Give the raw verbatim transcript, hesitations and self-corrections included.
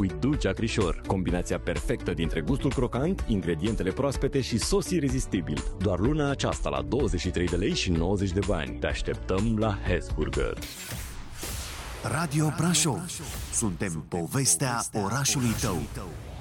pui dulce acrișor. Combinația perfectă dintre gustul crocant, ingredientele proaspete și sos irezistibil. Doar luna aceasta la douăzeci și trei de lei și nouăzeci de bani. Te așteptăm la Hesburger. Radio Brașov. Suntem povestea orașului tău.